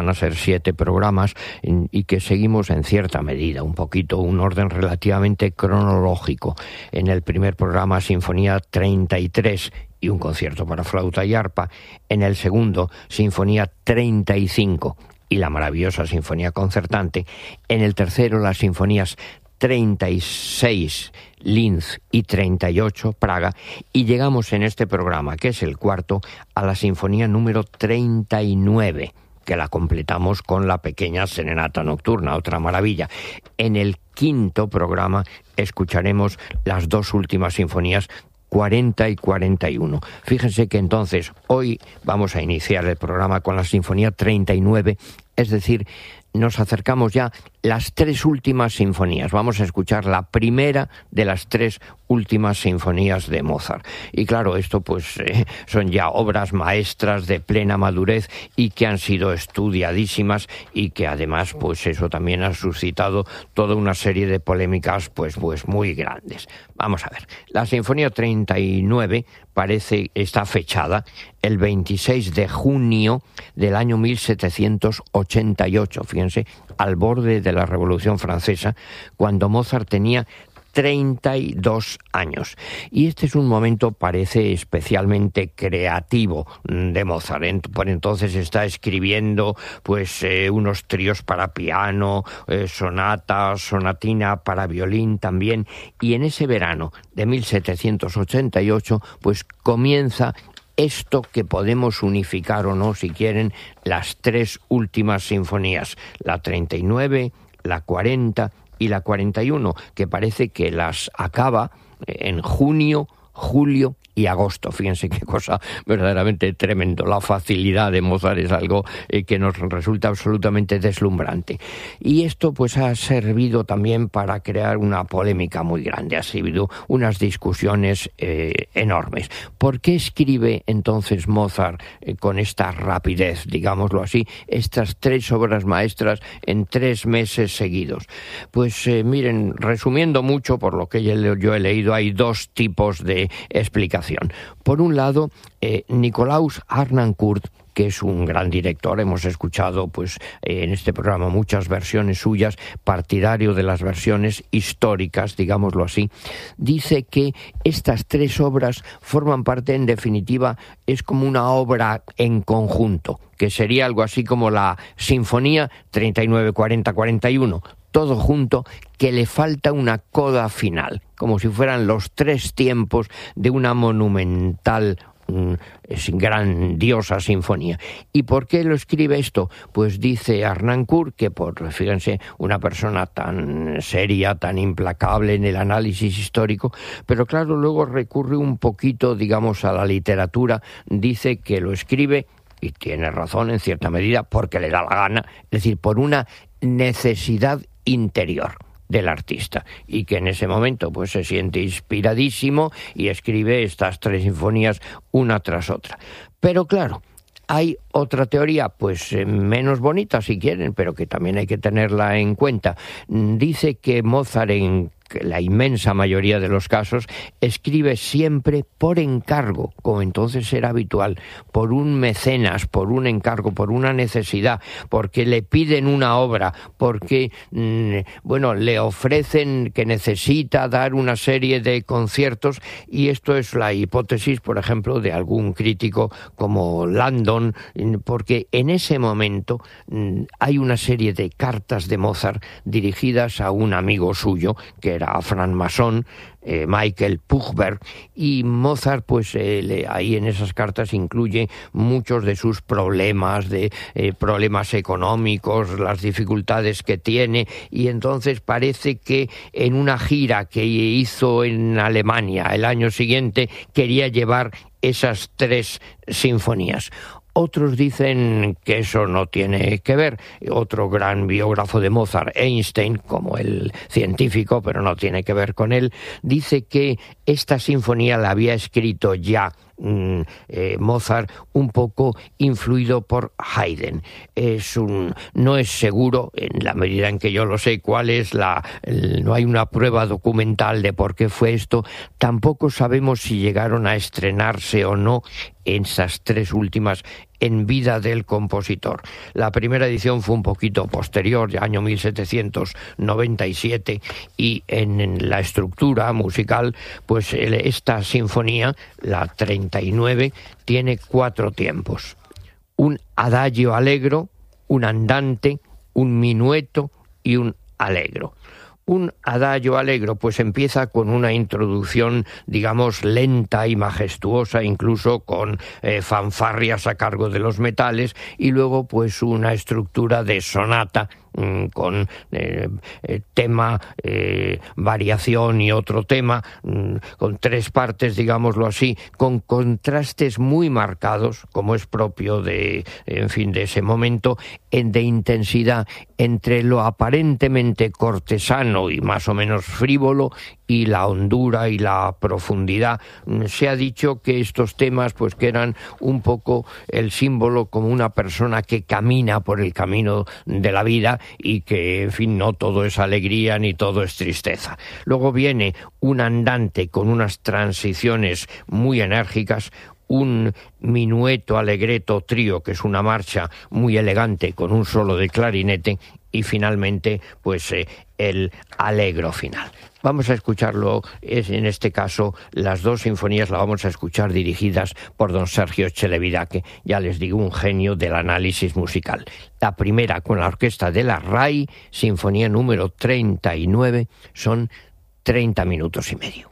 a ser 7 programas y que seguimos en cierta medida, un poquito, un orden relativamente cronológico. En el primer programa, Sinfonía 33 y un concierto para flauta y arpa. En el segundo, Sinfonía 35 y la maravillosa Sinfonía Concertante. En el tercero, las Sinfonías 36 Linz y 38 Praga, y llegamos en este programa, que es el cuarto, a la Sinfonía número 39, que la completamos con la pequeña Serenata Nocturna, otra maravilla. En el quinto programa escucharemos las dos últimas sinfonías, 40 y 41. Fíjense que entonces hoy vamos a iniciar el programa con la Sinfonía 39, es decir, nos acercamos ya las 3 últimas sinfonías. Vamos a escuchar la primera de las 3 últimas sinfonías de Mozart. Y claro, esto pues son ya obras maestras de plena madurez y que han sido estudiadísimas y que además pues eso también ha suscitado toda una serie de polémicas pues muy grandes. Vamos a ver, la Sinfonía 39 está fechada el 26 de junio del año 1788, fíjense, al borde de la Revolución Francesa, cuando Mozart tenía 32 años. Y este es un momento, parece, especialmente creativo de Mozart. Por entonces está escribiendo unos tríos para piano, sonatina para violín también. Y en ese verano de 1788, pues comienza esto que podemos unificar o no, si quieren, las 3 últimas sinfonías, la 39, la 40 y la 41, que parece que las acaba en junio, julio y agosto. Fíjense qué cosa verdaderamente tremendo. La facilidad de Mozart es algo que nos resulta absolutamente deslumbrante. Y esto pues ha servido también para crear una polémica muy grande. Ha servido unas discusiones enormes. ¿Por qué escribe entonces Mozart con esta rapidez, digámoslo así, estas 3 obras maestras en 3 meses seguidos? Pues miren, resumiendo mucho, por lo que yo he leído, hay 2 tipos de explicación. Por un lado, Nikolaus Harnoncourt, que es un gran director, hemos escuchado en este programa muchas versiones suyas, partidario de las versiones históricas, digámoslo así, dice que estas 3 obras forman parte, en definitiva, es como una obra en conjunto, que sería algo así como la Sinfonía 39, 40, 41, todo junto, que le falta una coda final, como si fueran los 3 tiempos de una monumental, grandiosa sinfonía. ¿Y por qué lo escribe esto? Pues dice Harnoncourt que fíjense, una persona tan seria, tan implacable en el análisis histórico, pero claro, luego recurre un poquito, digamos, a la literatura, dice que lo escribe, y tiene razón en cierta medida, porque le da la gana, es decir, por una necesidad interior del artista, y que en ese momento pues se siente inspiradísimo y escribe estas 3 sinfonías una tras otra. Pero claro, hay otra teoría, pues menos bonita si quieren, pero que también hay que tenerla en cuenta. Dice que Mozart, en la inmensa mayoría de los casos, escribe siempre por encargo, como entonces era habitual, por un mecenas, por un encargo, por una necesidad, porque le piden una obra, porque le ofrecen que necesita dar una serie de conciertos, y esto es la hipótesis, por ejemplo, de algún crítico como Landon, porque en ese momento hay una serie de cartas de Mozart dirigidas a un amigo suyo, que era francmasón, Michael Puchberg, y Mozart ahí en esas cartas incluye muchos de sus problemas, problemas económicos, las dificultades que tiene, y entonces parece que en una gira que hizo en Alemania el año siguiente quería llevar esas 3 sinfonías. Otros dicen que eso no tiene que ver. Otro gran biógrafo de Mozart, Einstein, como el científico, pero no tiene que ver con él, dice que esta sinfonía la había escrito ya Mozart un poco influido por Haydn. No es seguro, en la medida en que yo lo sé, no hay una prueba documental de por qué fue esto. Tampoco sabemos si llegaron a estrenarse o no esas 3 últimas en vida del compositor. La primera edición fue un poquito posterior, año 1797, y en la estructura musical, pues esta sinfonía, la 39, tiene 4 tiempos: un adagio allegro, un andante, un minueto y un allegro. Un adagio allegro pues empieza con una introducción, digamos, lenta y majestuosa, incluso con fanfarrias a cargo de los metales, y luego pues una estructura de sonata con tema, variación y otro tema, con 3 partes, digámoslo así, con contrastes muy marcados, como es propio de ese momento, de intensidad entre lo aparentemente cortesano y más o menos frívolo y la hondura y la profundidad. Se ha dicho que estos temas pues que eran un poco el símbolo como una persona que camina por el camino de la vida y que, no todo es alegría ni todo es tristeza. Luego viene un andante con unas transiciones muy enérgicas, un minueto allegretto trío, que es una marcha muy elegante con un solo de clarinete, y finalmente pues el allegro final. Vamos a escucharlo, en este caso las 2 sinfonías las vamos a escuchar dirigidas por don Sergio Echelevídea, que ya les digo, un genio del análisis musical. La primera con la orquesta de la RAI, sinfonía número 39, son 30 minutos y medio.